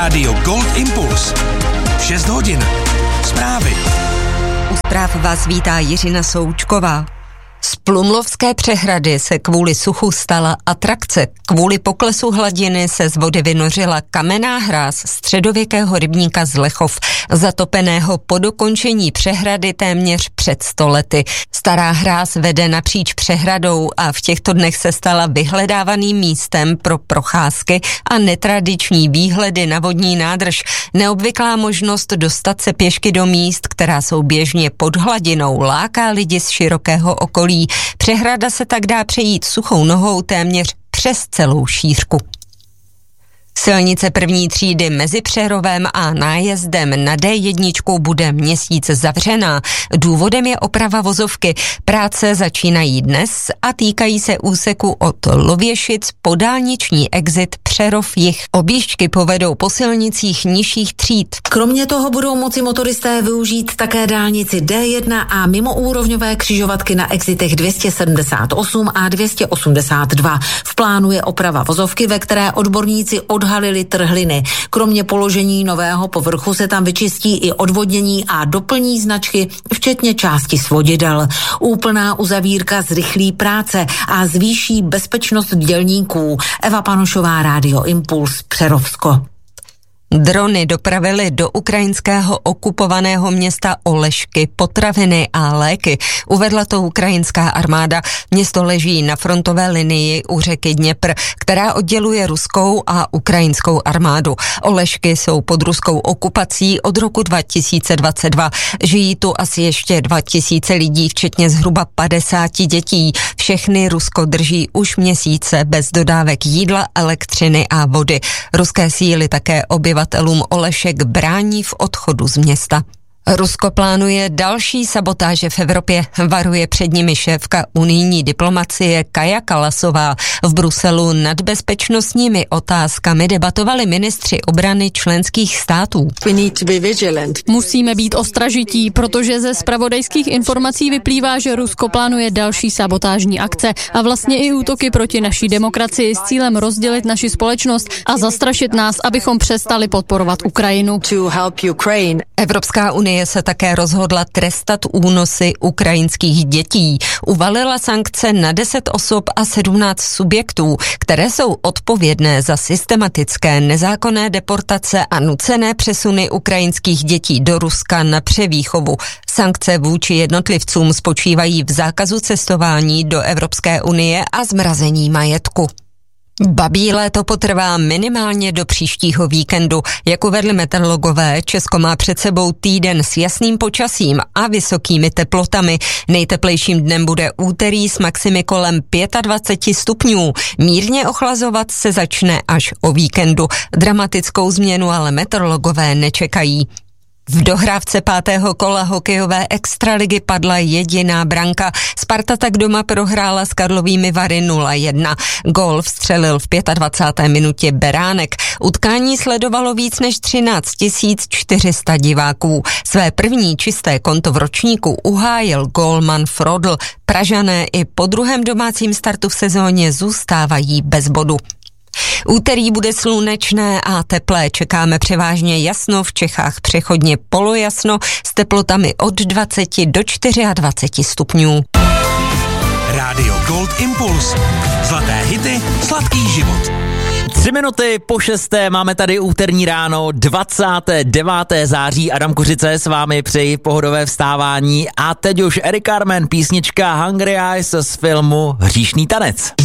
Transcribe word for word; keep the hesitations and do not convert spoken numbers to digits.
Rádio Gold Impuls. šest hodin. Zprávy. U zpráv vás vítá Jiřina Součková. Z Plumlovské přehrady se kvůli suchu stala atrakce. Kvůli poklesu hladiny se z vody vynořila kamenná hráz středověkého rybníka z Lechov, zatopeného po dokončení přehrady téměř před sto lety. Stará hráz vede napříč přehradou a v těchto dnech se stala vyhledávaným místem pro procházky a netradiční výhledy na vodní nádrž. Neobvyklá možnost dostat se pěšky do míst, která jsou běžně pod hladinou, láká lidi z širokého okolí. Přehrada se tak dá přejít suchou nohou téměř přes celou šířku. Silnice první třídy mezi Přerovem a nájezdem na dé jedna bude měsíc zavřená. Důvodem je oprava vozovky. Práce začínají dnes a týkají se úseku od Lověšic po dálniční exit Přerov jih. Objížďky povedou po silnicích nižších tříd. Kromě toho budou moci motoristé využít také dálnici dé jedna a mimoúrovňové křižovatky na exitech dvě stě sedmdesát osm a dvě stě osmdesát dva. V plánu je oprava vozovky, ve které odborníci odhalili trhliny. Kromě položení nového povrchu se tam vyčistí i odvodnění a doplní značky, včetně části svodidel. Úplná uzavírka zrychlí práce a zvýší bezpečnost dělníků. Eva Panošová, Rádio Impuls, Přerovsko. Drony dopravily do ukrajinského okupovaného města Olešky potraviny a léky. Uvedla to ukrajinská armáda. Město leží na frontové linii u řeky Dněpr, která odděluje ruskou a ukrajinskou armádu. Olešky jsou pod ruskou okupací od roku dva tisíce dvacet dva. Žijí tu asi ještě dva tisíce lidí, včetně zhruba padesáti dětí. Všechny Rusko drží už měsíce bez dodávek jídla, elektřiny a vody. Ruské síly také obyvatelům Olešek brání v odchodu z města. Rusko plánuje další sabotáže v Evropě, varuje před nimi šéfka unijní diplomacie Kaja Kallasová. V Bruselu nad bezpečnostními otázkami debatovali ministři obrany členských států. Musíme být ostražití, protože ze zpravodajských informací vyplývá, že Rusko plánuje další sabotážní akce a vlastně i útoky proti naší demokracii s cílem rozdělit naši společnost a zastrašit nás, abychom přestali podporovat Ukrajinu. Evropská unie se také rozhodla trestat únosy ukrajinských dětí. Uvalila sankce na deset osob a sedmnáct subjektů, které jsou odpovědné za systematické nezákonné deportace a nucené přesuny ukrajinských dětí do Ruska na převýchovu. Sankce vůči jednotlivcům spočívají v zákazu cestování do Evropské unie a zmrazení majetku. Babí léto potrvá minimálně do příštího víkendu. Jak uvedli meteorologové, Česko má před sebou týden s jasným počasím a vysokými teplotami. Nejteplejším dnem bude úterý s maximy kolem dvacet pět stupňů. Mírně ochlazovat se začne až o víkendu. Dramatickou změnu ale meteorologové nečekají. V dohrávce pátého kola hokejové extraligy padla jediná branka. Sparta tak doma prohrála s Karlovými Vary nula jedna. Gól vstřelil v dvacáté páté minutě Beránek. Utkání sledovalo víc než třináct tisíc čtyři sta diváků. Své první čisté konto v ročníku uhájil gólman Frodl. Pražané i po druhém domácím startu v sezóně zůstávají bez bodu. Úterý bude slunečné a teplé, čekáme převážně jasno, v Čechách přechodně polojasno s teplotami od dvaceti do dvaceti čtyři stupňů. Rádio Gold Impuls. Zlaté hity, sladký život. Tři minuty po šesté máme tady úterní ráno, dvacátého devátého září. Adam Kořice s vámi přeji pohodové vstávání a teď už Eric Carmen, písnička Hungry Eyes z filmu Hříšný tanec.